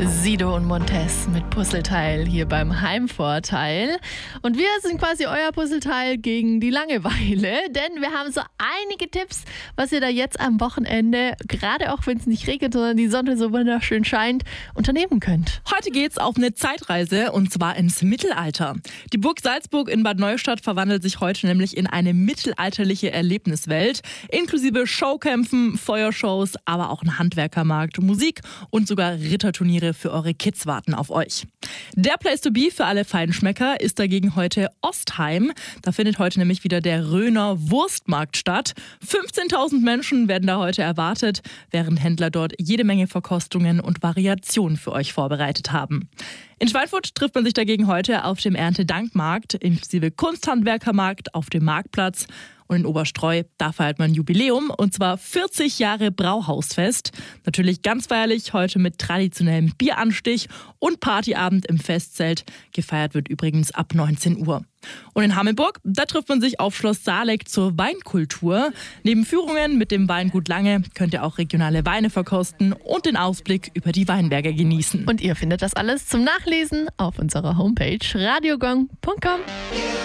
Sido und Montez mit Puzzleteil hier beim Heimvorteil. Und wir sind quasi euer Puzzleteil gegen die Langeweile, denn wir haben so einige Tipps, was ihr da jetzt am Wochenende, gerade auch wenn es nicht regnet, sondern die Sonne so wunderschön scheint, unternehmen könnt. Heute geht's auf eine Zeitreise und zwar ins Mittelalter. Die Burg Salzburg in Bad Neustadt verwandelt sich heute nämlich in eine mittelalterliche Erlebniswelt, inklusive Showkämpfen, Feuershows, aber auch ein Handwerkermarkt, Musik und sogar Ritterturniere für eure Kids warten auf euch. Der Place to be für alle Feinschmecker ist dagegen heute Ostheim. Da findet heute nämlich wieder der Röner Wurstmarkt statt. 15.000 Menschen werden da heute erwartet, während Händler dort jede Menge Verkostungen und Variationen für euch vorbereitet haben. In Schweinfurt trifft man sich dagegen heute auf dem Erntedankmarkt, inklusive Kunsthandwerkermarkt auf dem Marktplatz. Und in Oberstreu, da feiert man Jubiläum, und zwar 40 Jahre Brauhausfest. Natürlich ganz feierlich, heute mit traditionellem Bieranstich und Partyabend im Festzelt. Gefeiert wird übrigens ab 19 Uhr. Und in Hammelburg, da trifft man sich auf Schloss Saaleck zur Weinkultur. Neben Führungen mit dem Weingut Lange könnt ihr auch regionale Weine verkosten und den Ausblick über die Weinberge genießen. Und ihr findet das alles zum Nachlesen auf unserer Homepage radiogong.com.